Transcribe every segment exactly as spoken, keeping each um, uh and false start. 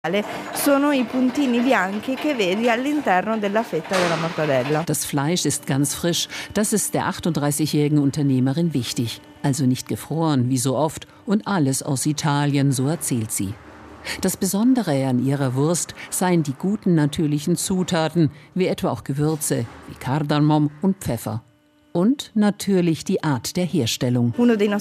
Sono i puntini bianchi che vedi all'interno della fetta della mortadella. Das Fleisch ist ganz frisch. Das ist der achtunddreißigjährigen Unternehmerin wichtig. Also nicht gefroren, wie so oft, und alles aus Italien, so erzählt sie. Das Besondere an ihrer Wurst seien die guten natürlichen Zutaten, wie etwa auch Gewürze, wie Kardamom und Pfeffer. Und natürlich die Art der Herstellung.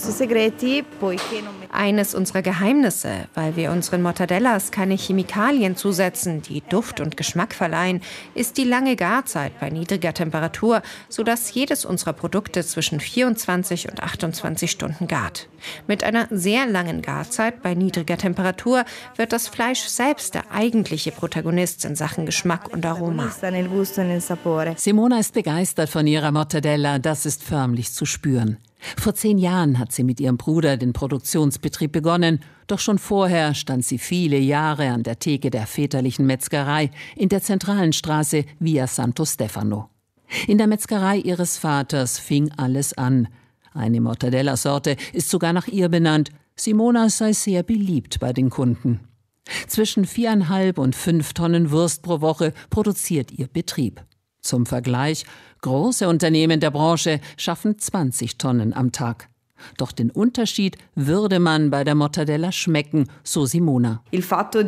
Eines unserer Geheimnisse, weil wir unseren Mortadellas keine Chemikalien zusetzen, die Duft und Geschmack verleihen, ist die lange Garzeit bei niedriger Temperatur, sodass jedes unserer Produkte zwischen vierundzwanzig und achtundzwanzig Stunden gart. Mit einer sehr langen Garzeit bei niedriger Temperatur wird das Fleisch selbst der eigentliche Protagonist in Sachen Geschmack und Aroma. Simona ist begeistert von ihrer Mortadella. Das ist förmlich zu spüren. Vor zehn Jahren hat sie mit ihrem Bruder den Produktionsbetrieb begonnen. Doch schon vorher stand sie viele Jahre an der Theke der väterlichen Metzgerei in der zentralen Straße Via Santo Stefano. In der Metzgerei ihres Vaters fing alles an. Eine Mortadella-Sorte ist sogar nach ihr benannt. Simona sei sehr beliebt bei den Kunden. Zwischen viereinhalb und fünf Tonnen Wurst pro Woche produziert ihr Betrieb. Zum Vergleich, große Unternehmen der Branche schaffen zwanzig Tonnen am Tag. Doch den Unterschied würde man bei der Mortadella schmecken, so Simona. Die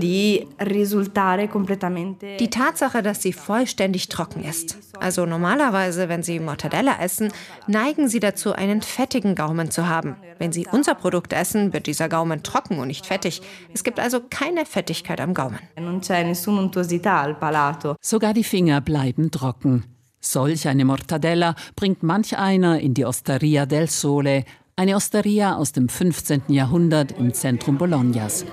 Tatsache, dass sie vollständig trocken ist. Also normalerweise, wenn Sie Mortadella essen, neigen Sie dazu, einen fettigen Gaumen zu haben. Wenn Sie unser Produkt essen, wird dieser Gaumen trocken und nicht fettig. Es gibt also keine Fettigkeit am Gaumen. Sogar die Finger bleiben trocken. Solch eine Mortadella bringt manch einer in die Osteria del Sole, eine Osteria aus dem fünfzehnten Jahrhundert im Zentrum Bolognas.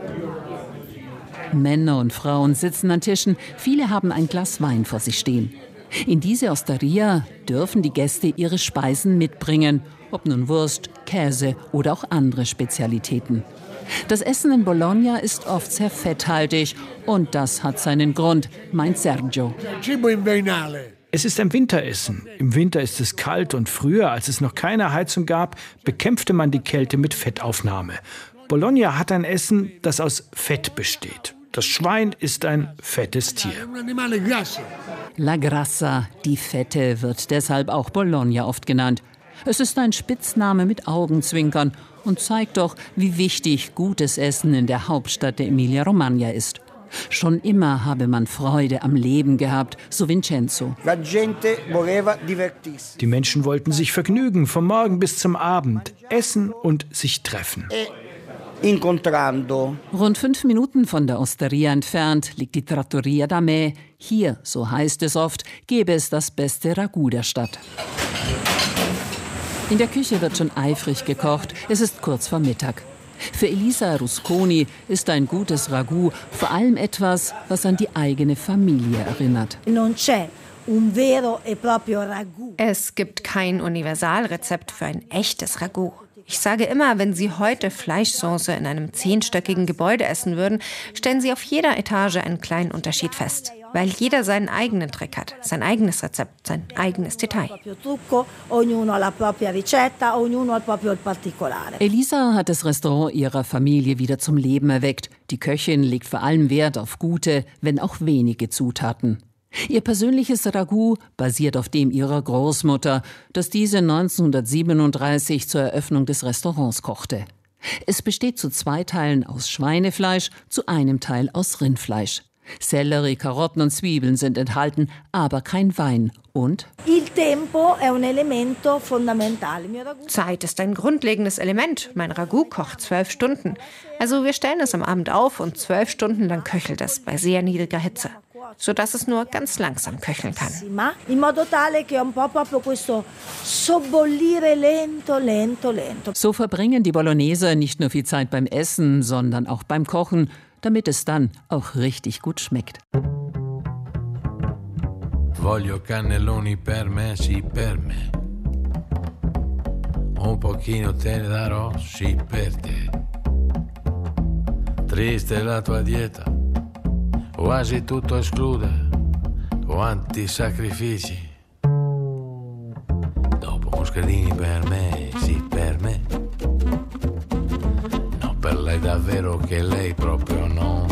Männer und Frauen sitzen an Tischen, viele haben ein Glas Wein vor sich stehen. In diese Osteria dürfen die Gäste ihre Speisen mitbringen, ob nun Wurst, Käse oder auch andere Spezialitäten. Das Essen in Bologna ist oft sehr fetthaltig und das hat seinen Grund, meint Sergio. Es ist ein Winteressen. Im Winter ist es kalt und früher, als es noch keine Heizung gab, bekämpfte man die Kälte mit Fettaufnahme. Bologna hat ein Essen, das aus Fett besteht. Das Schwein ist ein fettes Tier. La Grassa, die Fette, wird deshalb auch Bologna oft genannt. Es ist ein Spitzname mit Augenzwinkern und zeigt doch, wie wichtig gutes Essen in der Hauptstadt der Emilia-Romagna ist. Schon immer habe man Freude am Leben gehabt, so Vincenzo. Die Menschen wollten sich vergnügen, vom Morgen bis zum Abend, essen und sich treffen. Rund fünf Minuten von der Osteria entfernt liegt die Trattoria da Me. Hier, so heißt es oft, gäbe es das beste Ragout der Stadt. In der Küche wird schon eifrig gekocht, es ist kurz vor Mittag. Für Elisa Rusconi ist ein gutes Ragout vor allem etwas, was an die eigene Familie erinnert. Es gibt kein Universalrezept für ein echtes Ragout. Ich sage immer, wenn Sie heute Fleischsoße in einem zehnstöckigen Gebäude essen würden, stellen Sie auf jeder Etage einen kleinen Unterschied fest. Weil jeder seinen eigenen Trick hat, sein eigenes Rezept, sein eigenes Detail. Elisa hat das Restaurant ihrer Familie wieder zum Leben erweckt. Die Köchin legt vor allem Wert auf gute, wenn auch wenige Zutaten. Ihr persönliches Ragout basiert auf dem ihrer Großmutter, das diese neunzehnhundertsiebenunddreißig zur Eröffnung des Restaurants kochte. Es besteht zu zwei Teilen aus Schweinefleisch, zu einem Teil aus Rindfleisch. Sellerie, Karotten und Zwiebeln sind enthalten, aber kein Wein. Und? Zeit ist ein grundlegendes Element. Mein Ragout kocht zwölf Stunden. Also wir stellen es am Abend auf und zwölf Stunden lang köchelt es bei sehr niedriger Hitze, sodass es nur ganz langsam köcheln kann. So verbringen die Bologneser nicht nur viel Zeit beim Essen, sondern auch beim Kochen, damit es dann auch richtig gut schmeckt. Voglio cannelloni per me, sì per me. Un pochino te ne darò, sì per te. Triste la tua dieta, quasi tutto esclude, quanti sacrifici. Dopo moscardini per me, sì per me. No, per lei davvero che lei proprio non